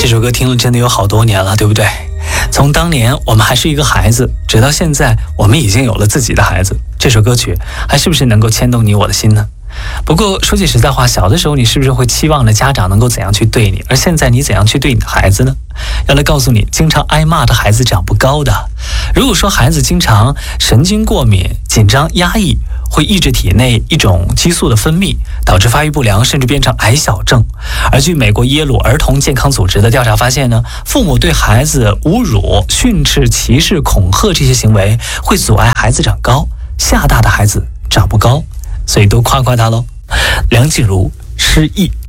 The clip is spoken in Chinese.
首歌听了真的有好多年了，对不对？从当年我们还是一个孩子，直到现在我们已经有了自己的孩子，这首歌曲还是不是能够牵动你我的心呢？不过说句实在话，小的时候你是不是会期望着家长能够怎样去对你，而现在你怎样去对你的孩子呢？要来告诉你，经常挨骂的孩子长不高的。如果说孩子经常神经过敏、紧张、压抑，会抑制体内一种激素的分泌，导致发育不良，甚至变成矮小症。而据美国耶鲁儿童健康组织的调查发现呢，父母对孩子侮辱、训斥、歧视、恐吓这些行为会阻碍孩子长高，吓大的孩子长不高，所以多夸夸他喽。梁静茹，失忆。